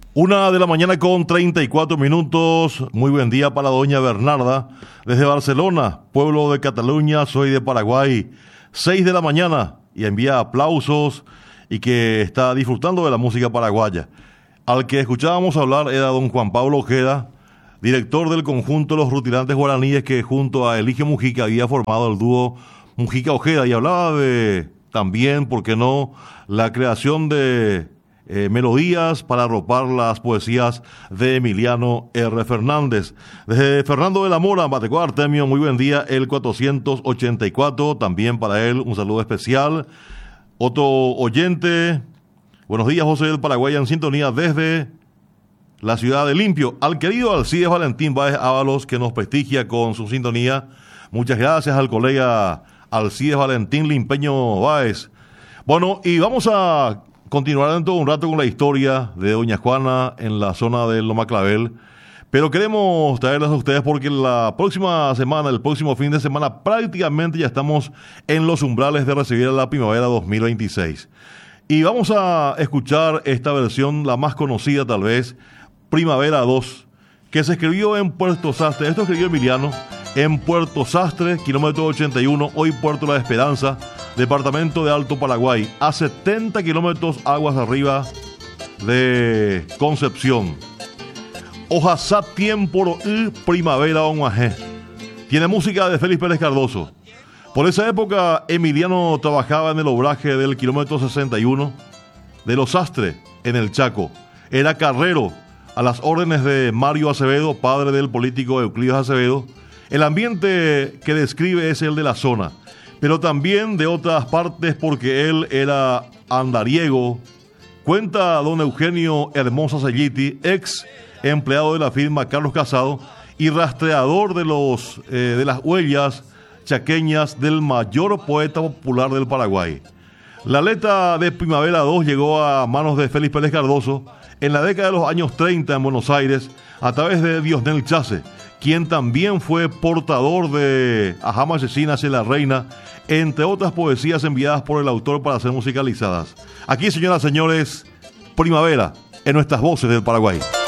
Una de la mañana con 34 minutos. Muy buen día para doña Bernarda. Desde Barcelona, pueblo de Cataluña, soy de Paraguay. 6 de la mañana y envía aplausos y que está disfrutando de la música paraguaya. Al que escuchábamos hablar era don Juan Pablo Ojeda, director del conjunto Los Rutilantes Guaraníes, que junto a Eligio Mujica había formado el dúo Mujica-Ojeda y hablaba de también, ¿por qué no?, la creación de melodías para arropar las poesías de Emiliano R. Fernández. Desde Fernando de la Mora, Matecó Artemio, muy buen día, el 484, también para él un saludo especial. Otro oyente, buenos días, José del Paraguay en sintonía desde la ciudad de Limpio. Al querido Alcides Valentín Báez Ábalos, que nos prestigia con su sintonía. Muchas gracias al colega Alcides Valentín Limpeño Báez. Bueno, y vamos a continuar dentro de un rato con la historia de doña Juana en la zona de Loma Clavel, pero queremos traerlas a ustedes porque la próxima semana, el próximo fin de semana, prácticamente ya estamos en los umbrales de recibir a la primavera 2026. Y vamos a escuchar esta versión, la más conocida tal vez, Primavera 2, que se escribió en Puerto Sastre. Esto escribió Emiliano en Puerto Sastre, kilómetro 81, hoy Puerto La Esperanza, departamento de Alto Paraguay, a 70 kilómetros aguas arriba de Concepción. Ojasá tiempo primavera onguajé. Tiene música de Félix Pérez Cardoso. Por esa época, Emiliano trabajaba en el obraje del kilómetro 61 de Los Sastre, en el Chaco. Era carrero a las órdenes de Mario Acevedo, padre del político Euclides Acevedo. El ambiente que describe es el de la zona, pero también de otras partes porque él era andariego. Cuenta don Eugenio Hermosa Selliti, ex empleado de la firma Carlos Casado y rastreador de las huellas chaqueñas del mayor poeta popular del Paraguay. La letra de Primavera 2 llegó a manos de Félix Pérez Cardoso en la década de los años 30 en Buenos Aires a través de Diosnel Chase, quien también fue portador de Ajama Asesina hacia la Reina, entre otras poesías enviadas por el autor para ser musicalizadas. Aquí, señoras y señores, Primavera en nuestras voces del Paraguay.